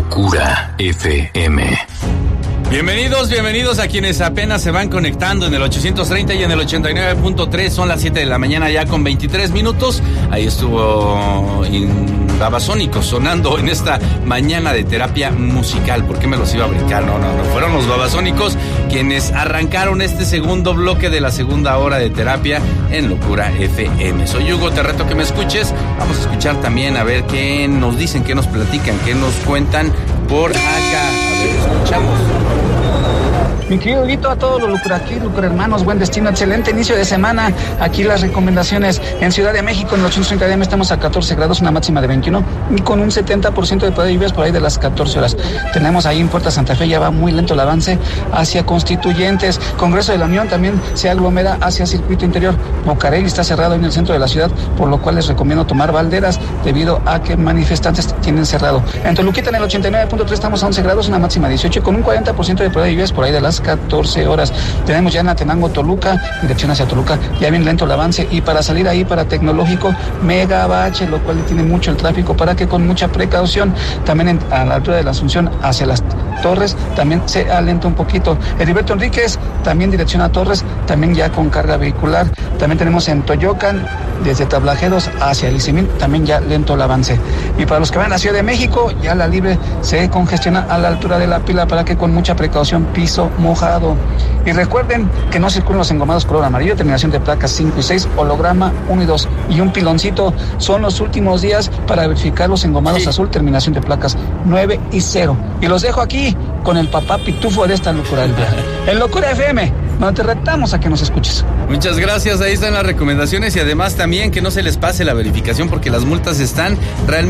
Locura FM. Bienvenidos a quienes apenas se van conectando en el 830 y en el 89.3. Son las 7 de la mañana ya con 23 minutos. Ahí estuvo Babasónicos sonando en esta mañana de terapia musical. ¿Por qué me los iba a brincar? No. Fueron los Babasónicos quienes arrancaron este segundo bloque de la segunda hora de terapia en Locura FM. Soy Hugo, te reto que me escuches. Vamos a escuchar también a ver qué nos dicen, qué nos platican, qué nos cuentan por acá. A ver, escuchamos. Mi querido Huguito, a todos los Locura hermanos, buen destino, excelente inicio de semana. Aquí las recomendaciones en Ciudad de México, en el 830 AM estamos a 14 grados, una máxima de 21 y con un 70% de probabilidad de lluvias por ahí de las 14 horas. Tenemos ahí en Puerta Santa Fe, ya va muy lento el avance hacia Constituyentes. Congreso de la Unión también se aglomera hacia Circuito Interior. Bucareli está cerrado en el centro de la ciudad, por lo cual les recomiendo tomar balderas debido a que manifestantes tienen cerrado. En Toluquita, en el 89.3 estamos a 11 grados, una máxima de 18 con un 40% de probabilidad de lluvias por ahí de las 14 horas. Tenemos ya en Atenango, Toluca, dirección hacia Toluca, ya bien lento el avance, y para salir ahí para Tecnológico, mega bache, lo cual tiene mucho el tráfico, para que con mucha precaución. También a la altura de la Asunción hacia las Torres también se alenta un poquito. Heriberto Enríquez, también dirección a Torres, también ya con carga vehicular. También tenemos en Toyocan, desde Tablajeros hacia Licimín, también ya lento el avance. Y para los que van a la Ciudad de México, ya la Libre se congestiona a la altura de la Pila, para que con mucha precaución, piso mojado. Y recuerden que no circulan los engomados color amarillo, terminación de placas 5 y 6, holograma 1 y 2 y un piloncito. Son los últimos días para verificar los engomados azul, terminación de placas 9 y 0. Y los dejo aquí con el papá pitufo de esta locura del viaje. En Locura FM, donde te retamos a que nos escuches. Muchas gracias, ahí están las recomendaciones, y además también que no se les pase la verificación, porque las multas están realmente